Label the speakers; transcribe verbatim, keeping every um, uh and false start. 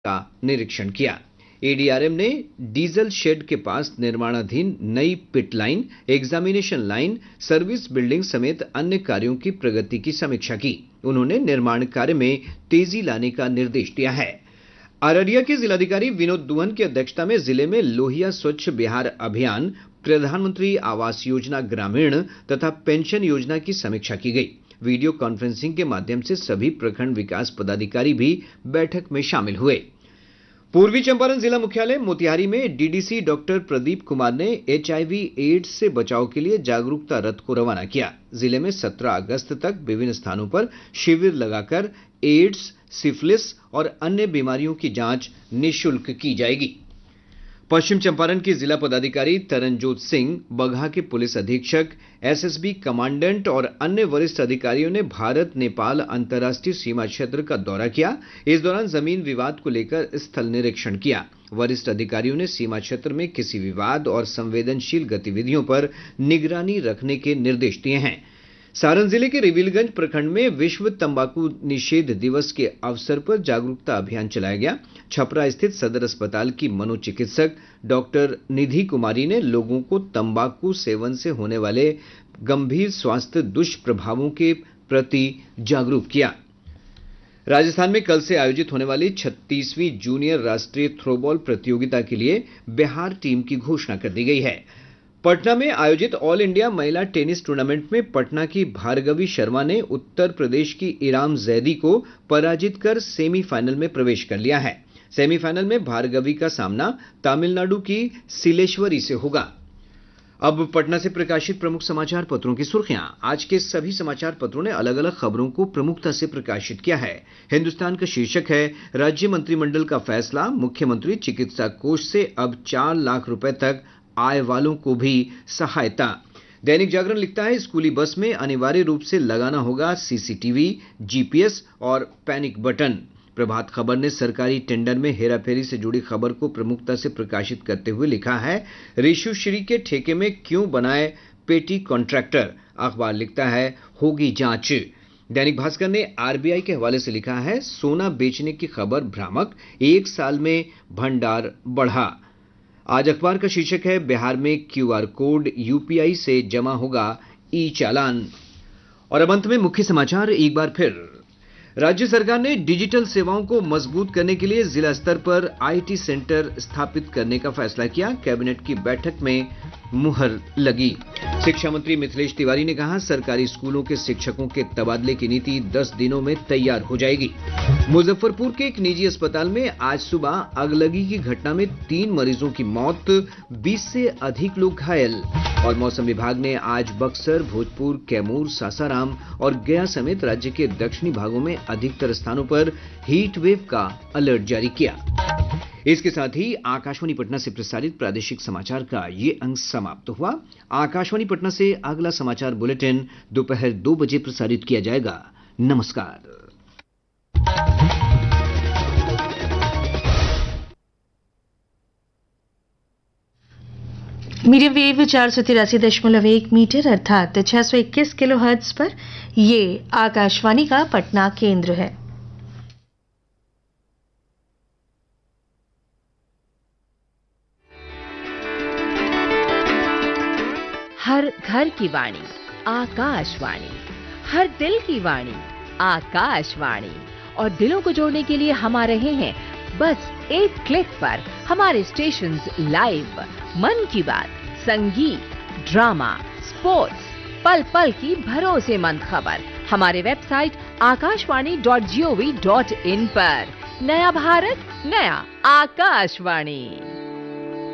Speaker 1: का निरीक्षण किया। एडीआरएम ने डीजल शेड के पास निर्माणाधीन नई पिट line, examination line, service building समेत अन्य कार्यों की प्रगति की समीक्षा की। उन्होंने निर्माण कार्य में तेजी लाने का निर्देश दिया है। अररिया के जिलाधिकारी विनोद दुहन की अध्यक्षता में जिले में लोहिया स्वच्छ बिहार अभियान, प्रधानमंत्री आवास योजना ग्रामीण तथा पेंशन योजना की समीक्षा की गई। वीडियो कॉन्फ्रेंसिंग के माध्यम से सभी प्रखंड विकास पदाधिकारी भी बैठक में शामिल हुए। पूर्वी चंपारण जिला मुख्यालय मोतिहारी में डीडीसी डॉक्टर प्रदीप कुमार ने एचआईवी एड्स से बचाव के लिए जागरूकता रथ को रवाना किया। जिले में सत्रह अगस्त तक विभिन्न स्थानों पर शिविर लगाकर एड्स, सिफिलिस और अन्य बीमारियों की जांच निःशुल्क की जाएगी। पश्चिम चंपारण की जिला पदाधिकारी तरनजोत सिंह, बगहा के पुलिस अधीक्षक, एसएसबी कमांडेंट और अन्य वरिष्ठ अधिकारियों ने भारत नेपाल अंतर्राष्ट्रीय सीमा क्षेत्र का दौरा किया। इस दौरान जमीन विवाद को लेकर स्थल निरीक्षण किया। वरिष्ठ अधिकारियों ने सीमा क्षेत्र में किसी विवाद और संवेदनशील गतिविधियों पर निगरानी रखने के निर्देश दिए हैं। सारण जिले के रिविलगंज प्रखंड में विश्व तंबाकू निषेध दिवस के अवसर पर जागरूकता अभियान चलाया गया। छपरा स्थित सदर अस्पताल की मनोचिकित्सक डॉक्टर निधि कुमारी ने लोगों को तंबाकू सेवन से होने वाले गंभीर स्वास्थ्य दुष्प्रभावों के प्रति जागरूक किया। राजस्थान में कल से आयोजित होने वाली छत्तीसवीं जूनियर राष्ट्रीय थ्रोबॉल प्रतियोगिता के लिए बिहार टीम की घोषणा कर दी गई है। पटना में आयोजित ऑल इंडिया महिला टेनिस टूर्नामेंट में पटना की भार्गवी शर्मा ने उत्तर प्रदेश की इराम जैदी को पराजित कर सेमीफाइनल में प्रवेश कर लिया है। सेमीफाइनल में भार्गवी का सामना तमिलनाडु की सिलेश्वरी से होगा। अब पटना से प्रकाशित प्रमुख समाचार पत्रों की सुर्खियां। आज के सभी समाचार पत्रों ने अलग अलग खबरों को प्रमुखता से प्रकाशित किया है। हिंदुस्तान का शीर्षक है, राज्य मंत्रिमंडल का फैसला, मुख्यमंत्री चिकित्सा कोष से अब चार लाख रुपए तक आय वालों को भी सहायता। दैनिक जागरण लिखता है, स्कूली बस में अनिवार्य रूप से लगाना होगा सीसीटीवी, जीपीएस और पैनिक बटन। प्रभात खबर ने सरकारी टेंडर में हेराफेरी से जुड़ी खबर को प्रमुखता से प्रकाशित करते हुए लिखा है, ऋषु श्री के ठेके में क्यों बनाए पेटी कॉन्ट्रैक्टर। अखबार लिखता है, होगी जांच। दैनिक भास्कर ने आरबीआई के हवाले से लिखा है, सोना बेचने की खबर भ्रामक, एक साल में भंडार बढ़ा। आज अखबार का शीर्षक है, बिहार में क्यूआर कोड यूपीआई से जमा होगा ई चालान। और अब अंत में मुख्य समाचार एक बार फिर। राज्य सरकार ने डिजिटल सेवाओं को मजबूत करने के लिए जिला स्तर पर आईटी सेंटर स्थापित करने का फैसला किया। कैबिनेट की बैठक में मुहर लगी। शिक्षा मंत्री मिथिलेश तिवारी ने कहा, सरकारी स्कूलों के शिक्षकों के तबादले की नीति दस दिनों में तैयार हो जाएगी। मुजफ्फरपुर के एक निजी अस्पताल में आज सुबह आगलगी की घटना में तीन मरीजों की मौत, बीस से अधिक लोग घायल। और मौसम विभाग ने आज बक्सर, भोजपुर, कैमूर, सासाराम और गया समेत राज्य के दक्षिणी भागों में अधिकतर स्थानों पर हीट वेव का अलर्ट जारी किया। इसके साथ ही आकाशवाणी पटना से प्रसारित प्रादेशिक समाचार का ये अंक समाप्त हुआ। आकाशवाणी पटना से अगला समाचार बुलेटिन दोपहर दो बजे प्रसारित किया जाएगा। नमस्कार।
Speaker 2: मीडियम वेव चार सौ तिरासी दशमलव एक मीटर अर्थात छह सौ इक्कीस किलो हर्ट्ज पर ये आकाशवाणी का पटना केंद्र है।
Speaker 3: हर घर की वाणी आकाशवाणी, हर दिल की वाणी आकाशवाणी। और दिलों को जोड़ने के लिए हम आ रहे हैं बस एक क्लिक पर। हमारे स्टेशंस लाइव, मन की बात, संगीत, ड्रामा, स्पोर्ट्स, पल पल की भरोसेमंद खबर हमारे website Akashvani dot G O V dot in पर। नया भारत, नया आकाशवाणी।